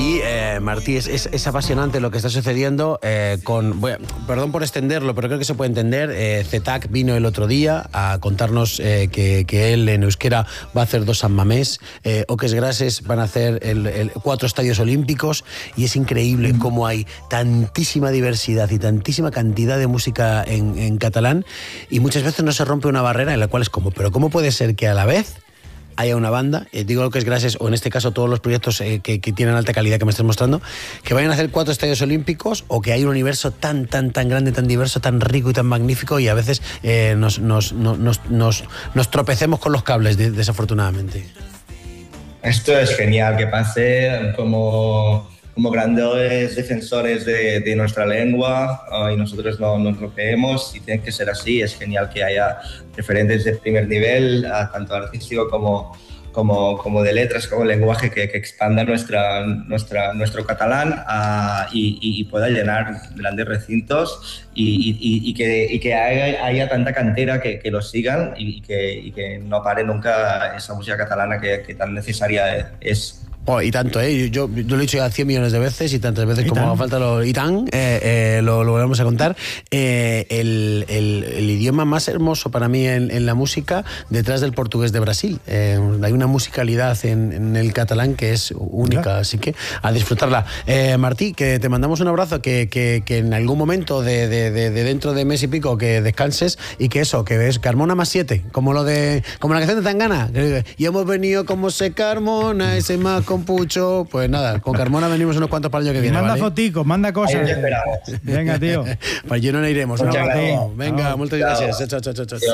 Y Martí, es apasionante lo que está sucediendo perdón por extenderlo, pero creo que se puede entender. Zetac vino el otro día a contarnos que él en euskera va a hacer 2 San Mamés, Oques Grases van a hacer 4 estadios olímpicos, y es increíble cómo hay tantísima diversidad y tantísima cantidad de música en catalán, y muchas veces no se rompe una barrera en la cual es como, pero ¿cómo puede ser que a la vez haya una banda, digo lo que es gracias, o en este caso todos los proyectos que tienen alta calidad que me estás mostrando, que vayan a hacer 4 estadios olímpicos, o que hay un universo tan grande, tan diverso, tan rico y tan magnífico, y a veces nos tropecemos con los cables, desafortunadamente? Esto es genial que pase como grandes defensores de nuestra lengua, y nosotros no nos lo creemos, y tiene que ser así. Es genial que haya referentes de primer nivel, tanto artístico como de letras, como lenguaje, que expanda nuestro catalán y pueda llenar grandes recintos, y que haya tanta cantera que lo sigan, y que no pare nunca esa música catalana que tan necesaria es. Oh, y tanto, yo lo he dicho ya 100 millones de veces, y tantas veces como haga falta lo volvemos a contar. El idioma más hermoso para mí en la música, detrás del portugués de Brasil. Hay una musicalidad en el catalán que es única, así que a disfrutarla. Martí, que te mandamos un abrazo, que en algún momento de dentro de mes y pico que descanses, y que es Carmona más 7, como la canción de Tangana. Y hemos venido como se Carmona, ese más con Pucho. Pues nada, con Carmona venimos unos cuantos para el año que viene. Manda ¿vale? foticos, manda cosas. Ahí esperamos. Venga, tío. Pues yo no iremos. Muchas gracias. Venga, muchas gracias. Chao.